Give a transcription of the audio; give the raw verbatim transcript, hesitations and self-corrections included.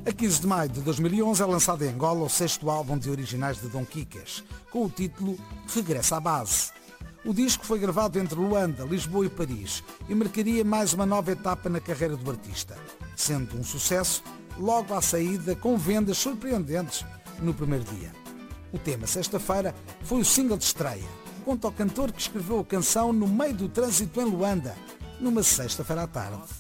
A quinze de maio de dois mil e onze é lançado em Angola o sexto álbum de originais de Dom Quiques, com o título Regressa à Base. O disco foi gravado entre Luanda, Lisboa e Paris e marcaria mais uma nova etapa na carreira do artista, sendo um sucesso logo à saída com vendas surpreendentes no primeiro dia. O tema Sexta-feira foi o single de estreia. Conta ao cantor que escreveu a canção no meio do trânsito em Luanda, numa sexta-feira à tarde.